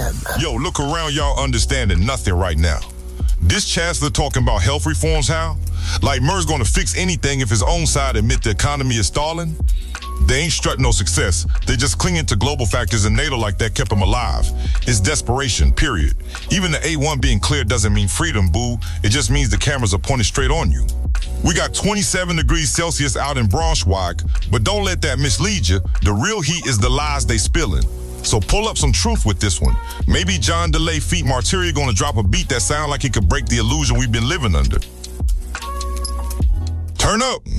Yo, look around, y'all understanding nothing right now. This chancellor talking about health reforms, how? Like Mer's gonna fix anything if his own side admit the economy is stalling? They ain't strutting no success. They just clinging to global factors, and NATO like that kept them alive. It's desperation, period. Even the A1 being cleared doesn't mean freedom, boo. It just means the cameras are pointed straight on you. We got 27 degrees Celsius out in Braunschweig, but don't let that mislead you. The real heat is the lies they spilling. So pull up some truth with this one. Maybe John DeLay feat Martyria gonna drop a beat that sound like he could break the illusion we've been living under. Turn up.